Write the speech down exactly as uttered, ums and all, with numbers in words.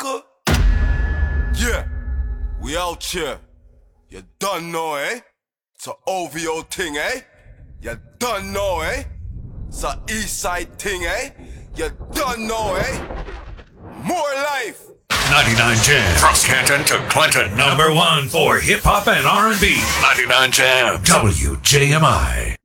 motherfucker. Yeah, we out here. You done know, eh? It's a O V O thing, eh? You done know, eh? It's a East Side thing, eh? You done know, eh? More life. ninety-nine Jam. From Canton to Clinton. Number one for hip hop and R and B. ninety-nine Jam. W J M I.